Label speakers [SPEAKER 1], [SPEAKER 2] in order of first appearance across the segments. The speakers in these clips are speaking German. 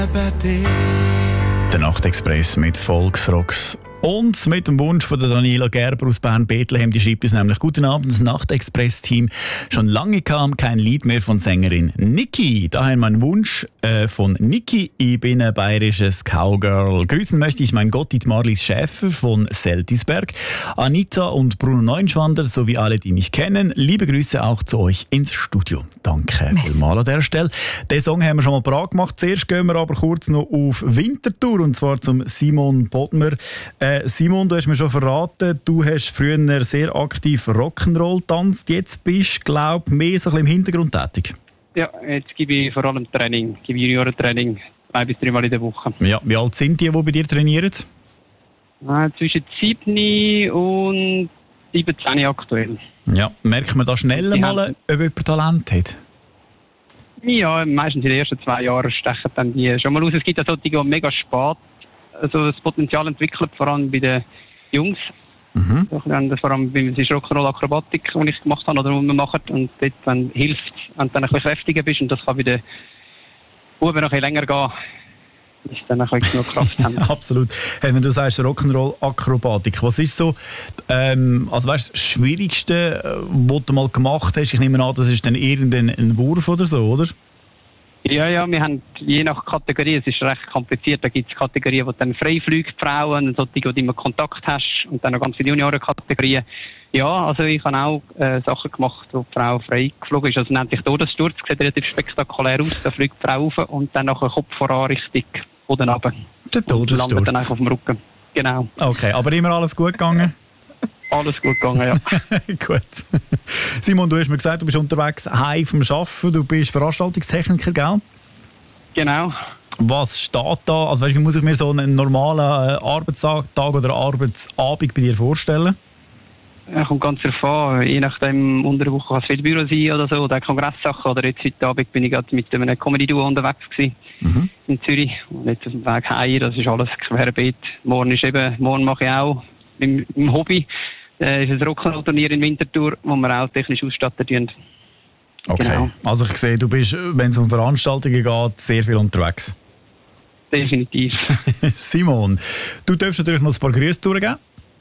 [SPEAKER 1] Der Nachtexpress mit Volksrocks und mit dem Wunsch von der Daniela Gerber aus Bern-Bethlehem. Die schreibt uns nämlich: Guten Abend, das Nachtexpress-Team. Schon lange kam kein Lied mehr von Sängerin Niki. Daher mein Wunsch von Niki. Ich bin ein bayerisches Cowgirl. Grüßen möchte ich mein Gottit Marlies Schäfer von Seltisberg, Anita und Bruno Neuenschwander sowie alle, die mich kennen. Liebe Grüße auch zu euch ins Studio. Danke vielmals an dieser Stelle. Den Song haben wir schon mal parat gemacht. Zuerst gehen wir aber kurz noch auf Winterthur, und zwar zum Simon Bodmer. Simon, du hast mir schon verraten, du hast früher sehr aktiv Rock'n'Roll getanzt. Jetzt bist du, glaube ich, mehr so ein bisschen im Hintergrund tätig. Ja, jetzt gebe ich vor allem Training, gebe Juniorentraining 2 bis 3 Mal in der Woche. Ja, wie alt sind die bei dir trainieren? Zwischen 7 und 17 aktuell. Ja, merkt man da schnell mal, ob jemand Talent hat? Ja, meistens in den ersten 2 Jahren stechen dann die schon mal aus. Es gibt ja solche, die mega spät das Potenzial entwickelt, vor allem bei den Jungs. Mhm. Vor allem bei der Rock'n'Roll-Akrobatik, die ich gemacht habe oder die man macht. Und dort dann hilft, wenn du dann ein bisschen kräftiger bist, und das kann bei den Buben noch ein bisschen länger gehen, bis sie dann ein bisschen genug Kraft haben. Absolut. Hey, wenn du sagst Rock'n'Roll-Akrobatik, was ist so also weißt, das Schwierigste, was du mal gemacht hast? Ich nehme an, das ist dann irgendein Wurf oder so, oder? Ja, wir haben je nach Kategorie, es ist recht kompliziert, da gibt es Kategorien, wo du dann frei fliegst, Frauen, solche, wo du immer Kontakt hast, und dann noch ganz viele Junioren-Kategorien. Ja, also ich habe auch Sachen gemacht, wo die Frau frei geflogen ist, also nennt sich Todessturz, sieht relativ spektakulär aus, da fliegt die Frau rauf und dann nachher Kopf voran Richtung Boden runter. Der Todessturz. Und landet dann einfach auf dem Rücken. Genau. Okay, aber immer alles gut gegangen? Alles gut gegangen, ja. Gut. Simon, du hast mir gesagt, du bist unterwegs heim vom Arbeiten, du bist Veranstaltungstechniker, gell? Genau. Was steht da? Also weißt, wie muss ich mir so einen normalen Arbeitstag oder Arbeitsabend bei dir vorstellen? Ja, kommt ganz drauf an. Je nachdem, unter der Woche kann es viel Büro sein oder so, oder Kongresssachen. Oder jetzt heute Abend bin ich gerade mit einem Comedy-Duo unterwegs gewesen, in Zürich. Und jetzt auf dem Weg heim, das ist alles querbeet. Morgen mache ich auch im Hobby. Ist ein Rock'n'Roll-Turnier in Winterthur, wo wir auch technisch ausstatten tun. Okay, genau. Also ich sehe, du bist, wenn es um Veranstaltungen geht, sehr viel unterwegs. Definitiv. Simon, du darfst natürlich noch ein paar Grüße durchgeben.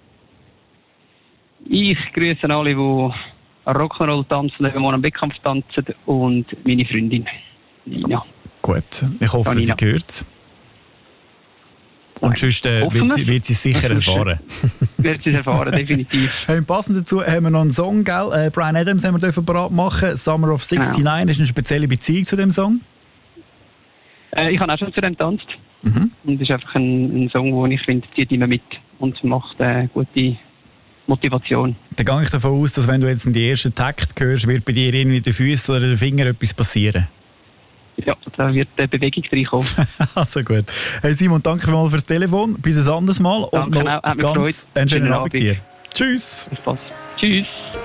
[SPEAKER 1] Ich grüße alle, die Rock'n'Roll tanzen, die am Wettkampf tanzen, und meine Freundin Nina. Gut, ich hoffe, Nina. Sie hört es. Und sonst wird sie sicher erfahren. Wird sie erfahren, definitiv. Passend dazu haben wir noch einen Song, gell? Bryan Adams haben wir parat machen. Summer of 69. Genau. Hast du eine spezielle Beziehung zu dem Song? Ich habe auch schon zu dem getanzt. Und es ist einfach ein Song, den ich finde, zieht immer mit und macht gute Motivation. Dann gehe ich davon aus, dass wenn du jetzt in die ersten Takt hörst, wird bei dir irgendwie den Füßen oder den Finger etwas passieren. Ja, da wird eine Bewegung reinkommen. Also gut. Hey Simon, danke vielmals fürs Telefon. Bis ein anderes Mal. Danke, und noch ganz einen schönen Abend dir. Tschüss. Bis bald. Tschüss.